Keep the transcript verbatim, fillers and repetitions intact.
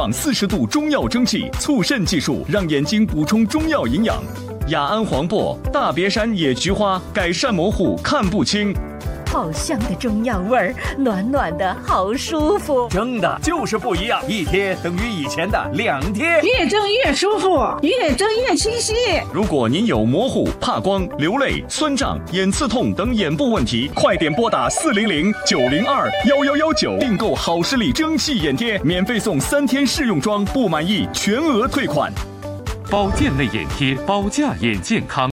放四十度中药蒸汽，促肾技术让眼睛补充中药营养。雅安黄柏、大别山野菊花，改善模糊看不清。 好香的中药味儿，暖暖的好舒服。 蒸的就是不一样，一贴等于以前的两贴， 越蒸越舒服，越蒸越清晰。 如果您有模糊、怕光、流泪、酸胀、眼刺痛等眼部问题，快点拨打四零零九零二幺幺幺九订购好视力蒸汽眼贴，免费送三天试用装，不满意全额退款。 保健类眼贴，保驾眼健康。